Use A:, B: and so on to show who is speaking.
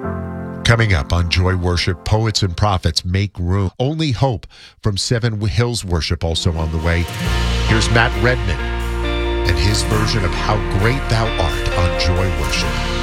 A: Coming up on Joy Worship, Poets and Prophets Make Room. Only Hope from Seven Hills Worship also on the way. Here's Matt Redman and his version of How Great Thou Art on Joy Worship.